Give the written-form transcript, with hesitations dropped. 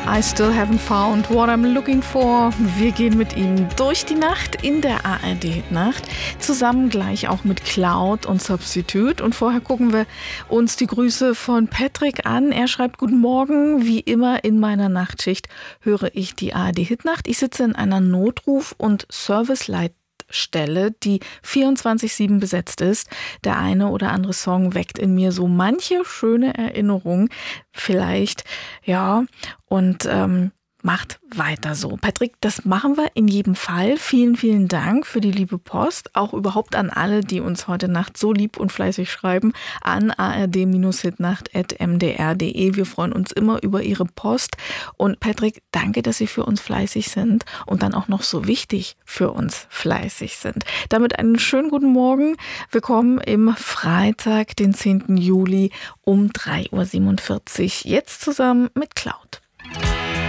I Still Haven't Found What I'm Looking For. Wir gehen mit Ihnen durch die Nacht in der ARD-Nacht. Zusammen gleich auch mit Cloud und Substitute. Und vorher gucken wir uns die Grüße von Patrick an. Er schreibt: Guten Morgen, wie immer in meiner Nachtschicht höre ich die ARD-Hitnacht. Ich sitze in einer Notruf- und Serviceleitstelle, die 24/7 besetzt ist. Der eine oder andere Song weckt in mir so manche schöne Erinnerung. Vielleicht, ja, und macht weiter so. Patrick, das machen wir in jedem Fall. Vielen, vielen Dank für die liebe Post. Auch überhaupt an alle, die uns heute Nacht so lieb und fleißig schreiben, an ard-hitnacht@mdr.de. Wir freuen uns immer über Ihre Post. Und Patrick, danke, dass Sie für uns fleißig sind und dann auch noch so wichtig für uns fleißig sind. Damit einen schönen guten Morgen. Willkommen im Freitag, den 10. Juli um 3:47 Uhr. Jetzt zusammen mit Cloud.